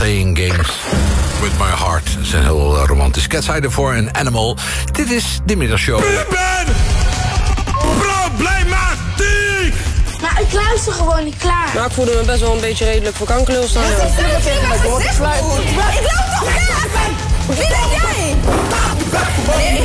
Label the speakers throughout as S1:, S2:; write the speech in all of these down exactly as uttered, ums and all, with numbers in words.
S1: Playing Games With My Heart. Dat is een heel uh, romantisch. Cats Eye ervoor en Animal. Dit is de middagshow.
S2: Ruben! Problematiek!
S3: Nou, ik luister gewoon niet klaar.
S4: Nou, ik voelde me best wel een beetje redelijk voor kankerlul staan.
S3: Ik loop toch even! Wie ben jij? Nee.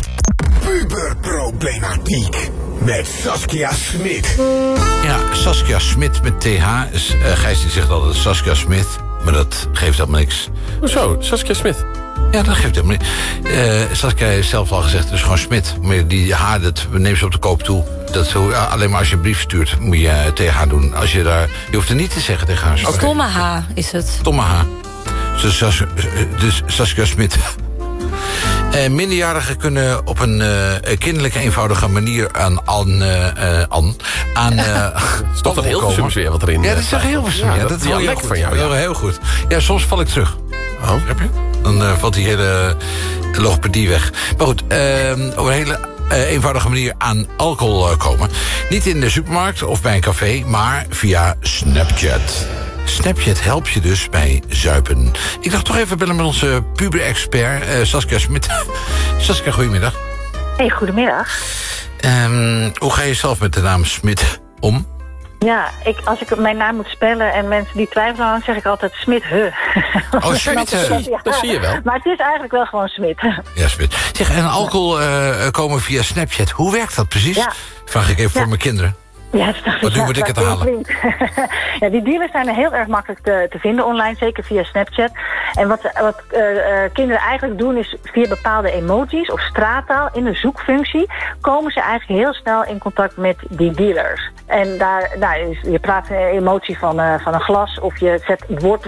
S2: Puberproblematiek met Saskia Smit.
S1: Ja, Saskia Smit met T H. Is, uh, Gijs die zegt altijd Saskia Smit. Maar dat geeft helemaal niks.
S5: Hoezo? Saskia Smit?
S1: Ja, dat geeft helemaal niks. Uh, Saskia heeft zelf al gezegd, het is gewoon Smit. Maar die H, dat neem ze op de koop toe. Dat zo, ja, alleen maar als je een brief stuurt, moet je uh, T H doen. Als je, daar, je hoeft er niet te zeggen tegen haar.
S6: Okay. Tomme H is het.
S1: Tomme H. Dus, Sas, dus Saskia Smit. Uh, minderjarigen kunnen op een uh, kinderlijke, eenvoudige manier aan... aan, uh, aan, aan uh,
S5: is toch dat heel veel weer wat erin.
S1: Ja, dat is toch heel veel. Ja,
S5: ja,
S1: dat,
S5: dat
S1: dat
S5: is
S1: heel,
S5: van jou. Ja.
S1: Heel, heel goed. Ja, soms val ik terug.
S5: Oh.
S1: Heb je? Dan uh, valt die hele logopedie weg. Maar goed, uh, op een hele uh, eenvoudige manier aan alcohol uh, komen. Niet in de supermarkt of bij een café, maar via Snapchat. Snapchat helpt je dus bij zuipen. Ik dacht toch even bellen met onze puber-expert uh, Saskia Smit. Saskia, goedemiddag.
S7: Hey, goedemiddag.
S1: Um, hoe ga je zelf met de naam Smit om?
S7: Ja, ik, als ik mijn naam moet spellen en mensen die twijfelen, dan zeg ik altijd Smit he.
S1: Oh, Smit he.
S7: Ja.
S5: Dat zie je wel.
S7: Maar het is eigenlijk wel gewoon Smit.
S1: Ja, Smit. Zeg, en alcohol uh, komen via Snapchat. Hoe werkt dat precies? Ja. Vraag ik even ja. voor mijn kinderen.
S7: Ja, dat dacht
S1: Wat
S7: ik,
S1: nu
S7: ja,
S1: moet ik het halen?
S7: Ja, die dealers zijn heel erg makkelijk te, te vinden online, zeker via Snapchat. En wat, wat uh, uh, kinderen eigenlijk doen is via bepaalde emojis of straattaal in de zoekfunctie komen ze eigenlijk heel snel in contact met die dealers. En daar, nou, je praat een emotie van, uh, van een glas of je zet het woord